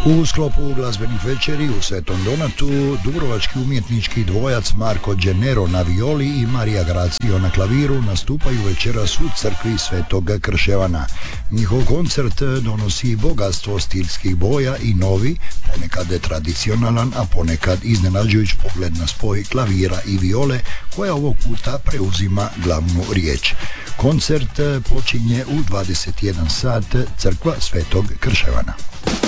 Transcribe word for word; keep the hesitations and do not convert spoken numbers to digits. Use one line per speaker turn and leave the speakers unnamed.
U sklopu glazbenih večeri u Svetom Donatu dubrovački umjetnički dvojac Marko Gennero na violi i Marija Gracio na klaviru nastupaju večeras u crkvi Svetog Krševana. Njihov koncert donosi bogatstvo stilskih boja i novi, ponekad tradicionalan, a ponekad iznenađujuć pogled na spoj klavira i viole, koja ovog puta preuzima glavnu riječ. Koncert počinje u dvadeset jedan sat, crkva Svetog Krševana.